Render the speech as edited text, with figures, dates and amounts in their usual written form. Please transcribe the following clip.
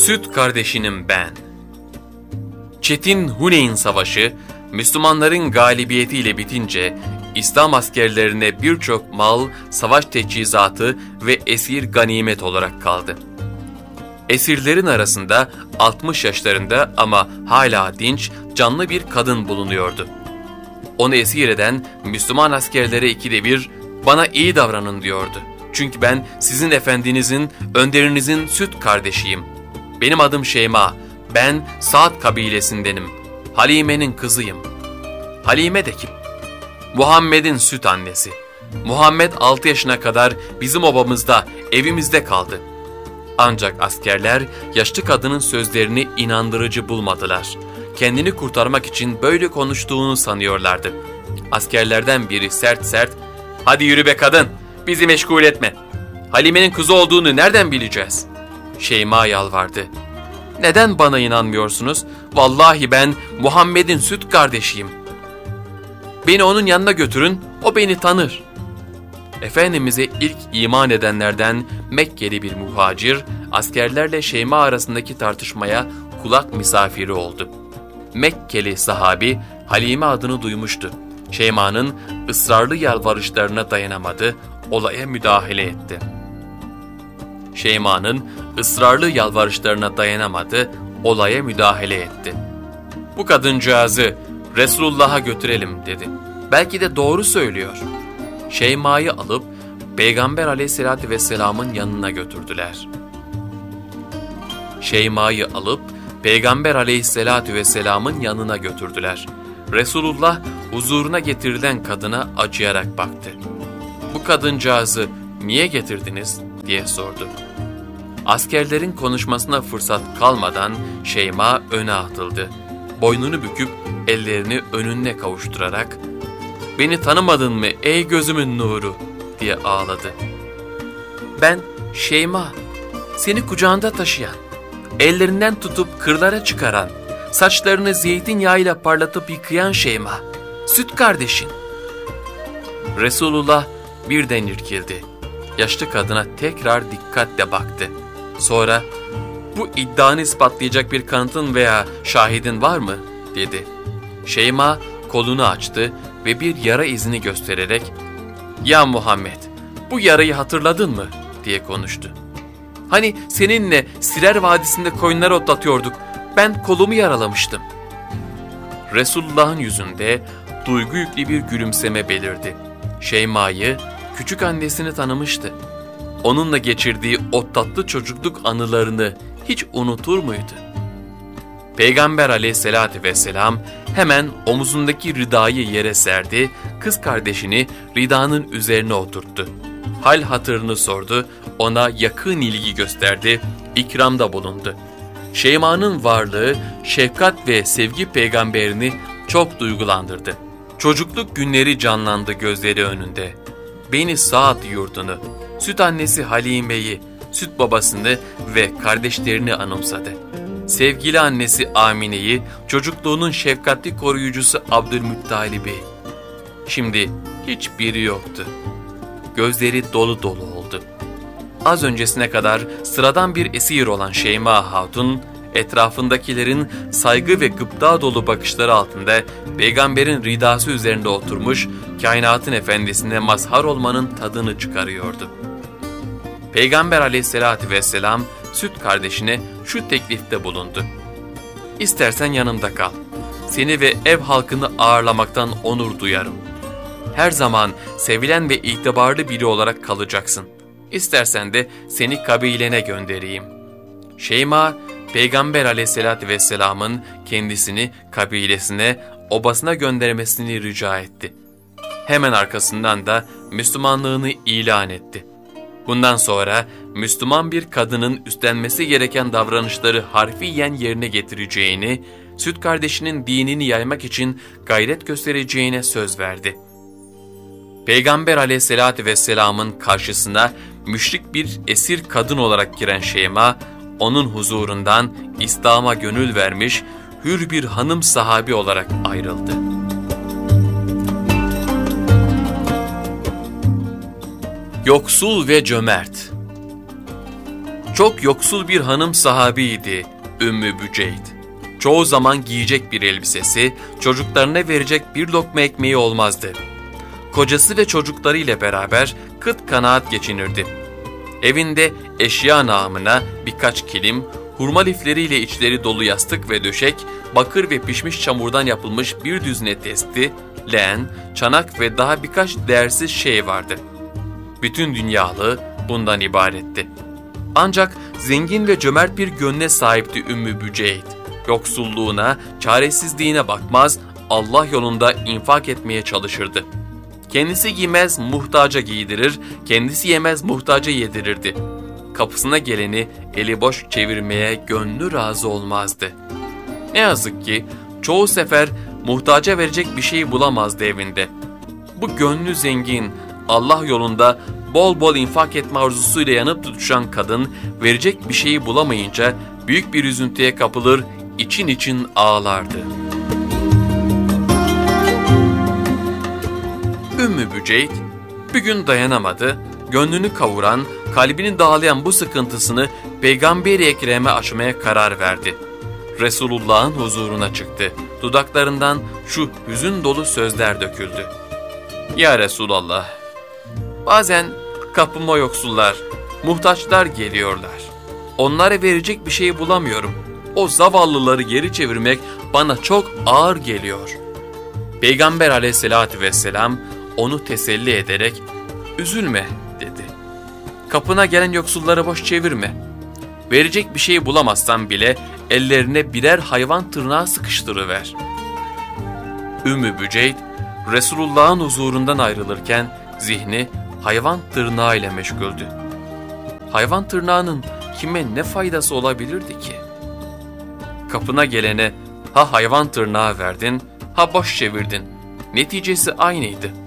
Süt kardeşinim ben. Çetin Huneyn Savaşı, Müslümanların galibiyetiyle bitince, İslam askerlerine birçok mal, savaş teçhizatı ve esir ganimet olarak kaldı. Esirlerin arasında 60 yaşlarında ama hala dinç, canlı bir kadın bulunuyordu. Onu esir eden Müslüman askerlere ikide bir, "Bana iyi davranın" diyordu. "Çünkü ben sizin efendinizin, önderinizin süt kardeşiyim. Benim adım Şeyma, ben Sa'd kabilesindenim. Halime'nin kızıyım." Halime de kim? Muhammed'in süt annesi. Muhammed 6 yaşına kadar bizim obamızda, evimizde kaldı. Ancak askerler yaşlı kadının sözlerini inandırıcı bulmadılar. Kendini kurtarmak için böyle konuştuğunu sanıyorlardı. Askerlerden biri sert sert, "Hadi yürü be kadın, bizi meşgul etme. Halime'nin kızı olduğunu nereden bileceğiz?" Şeyma yalvardı. "Neden bana inanmıyorsunuz? Vallahi ben Muhammed'in süt kardeşiyim. Beni onun yanına götürün, o beni tanır." Efendimiz'e ilk iman edenlerden Mekkeli bir muhacir, askerlerle Şeyma arasındaki tartışmaya kulak misafiri oldu. Mekkeli sahabi Halime adını duymuştu. Şeyma'nın ısrarlı yalvarışlarına dayanamadı, olaya müdahale etti. "Bu kadıncağızı Resulullah'a götürelim" dedi. "Belki de doğru söylüyor." Şeyma'yı alıp Peygamber Aleyhisselatü Vesselam'ın yanına götürdüler. Resulullah huzuruna getirilen kadına acıyarak baktı. "Bu kadıncağızı niye getirdiniz?" diye sordu. Askerlerin konuşmasına fırsat kalmadan Şeyma öne atıldı. Boynunu büküp ellerini önüne kavuşturarak, "Beni tanımadın mı ey gözümün nuru?" diye ağladı. "Ben Şeyma, seni kucağında taşıyan, ellerinden tutup kırlara çıkaran, saçlarını zeytinyağıyla parlatıp yıkayan Şeyma, süt kardeşin." Resulullah birden irkildi. Yaşlı kadına tekrar dikkatle baktı. Sonra, "Bu iddianı ispatlayacak bir kanıtın veya şahidin var mı?" dedi. Şeyma kolunu açtı ve bir yara izini göstererek, "Ya Muhammed, bu yarayı hatırladın mı?" diye konuştu. "Hani seninle Sirer Vadisi'nde koyunları otlatıyorduk, ben kolumu yaralamıştım." Resulullah'ın yüzünde duygu yüklü bir gülümseme belirdi. Şeyma'yı, küçük annesini tanımıştı. Onunla geçirdiği o tatlı çocukluk anılarını hiç unutur muydu? Peygamber Aleyhisselatü Vesselam hemen omuzundaki ridayı yere serdi, kız kardeşini ridanın üzerine oturttu. Hal hatırını sordu, ona yakın ilgi gösterdi, ikramda bulundu. Şeyma'nın varlığı, şefkat ve sevgi peygamberini çok duygulandırdı. Çocukluk günleri canlandı gözleri önünde. Beni Sa'd yurdunu, süt annesi Halime'yi, süt babasını ve kardeşlerini anımsadı. Sevgili annesi Amine'yi, çocukluğunun şefkatli koruyucusu Abdülmuttalib'i. Şimdi hiçbiri yoktu. Gözleri dolu dolu oldu. Az öncesine kadar sıradan bir esir olan Şeyma Hatun, etrafındakilerin saygı ve gıpta dolu bakışları altında peygamberin ridası üzerinde oturmuş, kainatın efendisine mazhar olmanın tadını çıkarıyordu. Peygamber Aleyhisselatü Vesselam süt kardeşine şu teklifte bulundu. "İstersen yanımda kal. Seni ve ev halkını ağırlamaktan onur duyarım. Her zaman sevilen ve itibarlı biri olarak kalacaksın. İstersen de seni kabilene göndereyim." Şeyma, Peygamber Aleyhisselatü Vesselam'ın kendisini kabilesine, obasına göndermesini rica etti. Hemen arkasından da Müslümanlığını ilan etti. Bundan sonra Müslüman bir kadının üstlenmesi gereken davranışları harfiyen yerine getireceğini, süt kardeşinin dinini yaymak için gayret göstereceğine söz verdi. Peygamber Aleyhisselatü Vesselam'ın karşısına müşrik bir esir kadın olarak giren Şeyma, onun huzurundan İslam'a gönül vermiş, hür bir hanım sahabi olarak ayrıldı. Yoksul ve cömert. Çok yoksul bir hanım sahabiydi Ümmü Büceyd. Çoğu zaman giyecek bir elbisesi, çocuklarına verecek bir lokma ekmeği olmazdı. Kocası ve çocuklarıyla beraber kıt kanaat geçinirdi. Evinde eşya namına birkaç kilim, hurma lifleriyle içleri dolu yastık ve döşek, bakır ve pişmiş çamurdan yapılmış bir düzine testi, leğen, çanak ve daha birkaç değersiz şey vardı. Bütün dünyalığı bundan ibaretti. Ancak zengin ve cömert bir gönle sahipti Ümmü Büceyd. Yoksulluğuna, çaresizliğine bakmaz, Allah yolunda infak etmeye çalışırdı. Kendisi giymez, muhtaca giydirir, kendisi yemez, muhtaca yedirirdi. Kapısına geleni eli boş çevirmeye gönlü razı olmazdı. Ne yazık ki çoğu sefer muhtaca verecek bir şey bulamazdı evinde. Bu gönlü zengin, Allah yolunda bol bol infak etme arzusuyla yanıp tutuşan kadın verecek bir şeyi bulamayınca büyük bir üzüntüye kapılır, için için ağlardı. Ümmü Büceyd bir gün dayanamadı, gönlünü kavuran, kalbini dağlayan bu sıkıntısını Peygamber-i Ekrem'e açmaya karar verdi. Resulullah'ın huzuruna çıktı. Dudaklarından şu hüzün dolu sözler döküldü. Ya Resulallah, bazen kapıma yoksullar, muhtaçlar geliyorlar. Onlara verecek bir şey bulamıyorum. O zavallıları geri çevirmek bana çok ağır geliyor. Peygamber aleyhissalatü vesselam onu teselli ederek, üzülme dedi. Kapına gelen yoksulları boş çevirme. Verecek bir şey bulamazsan bile ellerine birer hayvan tırnağı sıkıştırıver. Ümmü Büceyd, Resulullah'ın huzurundan ayrılırken zihni hayvan tırnağı ile meşguldü. Hayvan tırnağının kime ne faydası olabilirdi ki? Kapına gelene ha hayvan tırnağı verdin, ha boş çevirdin. Neticesi aynıydı.